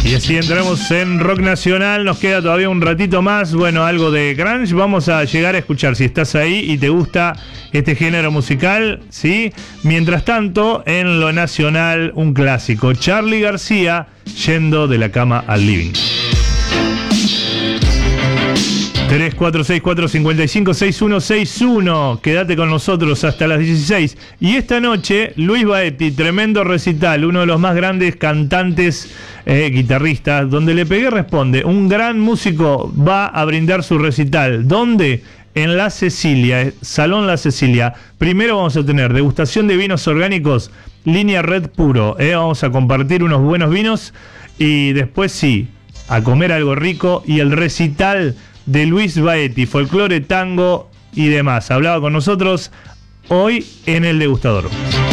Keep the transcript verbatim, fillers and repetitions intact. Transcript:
Y así entramos en rock nacional, nos queda todavía un ratito más, bueno, algo de grunge, vamos a llegar a escuchar si estás ahí y te gusta este género musical, ¿sí? Mientras tanto, en lo nacional, un clásico, Charly García, Yendo de la cama al living. tres cuatro seis cuatro cinco cinco seis uno seis uno. Quédate con nosotros hasta las dieciséis. Y esta noche, Luis Baetti, tremendo recital, uno de los más grandes cantantes, eh, guitarristas, donde Le Pegué responde. Un gran músico va a brindar su recital. ¿Dónde? En La Cecilia, Salón La Cecilia. Primero vamos a tener degustación de vinos orgánicos, línea Red Puro. Eh, vamos a compartir unos buenos vinos y después sí, a comer algo rico y el recital de Luis Baetti, folclore, tango y demás. Hablaba con nosotros hoy en El Degustador.